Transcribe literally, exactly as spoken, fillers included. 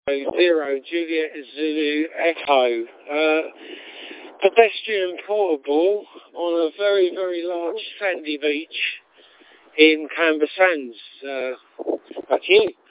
Zero, Juliet Zulu Echo. Uh, pedestrian portable on a very, very large sandy beach in Canberra Sands. Uh, back to you.